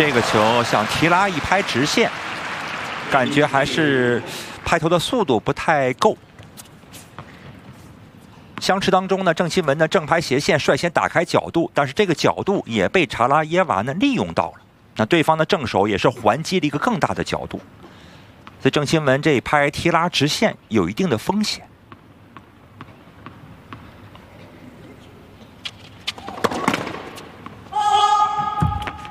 这个球想提拉一拍直线，感觉还是拍头的速度不太够。相持当中呢，郑钦文的正拍斜线率先打开角度，但是这个角度也被查拉耶娃呢利用到了。那对方的正手也是还击了一个更大的角度，所以郑钦文这一拍提拉直线有一定的风险。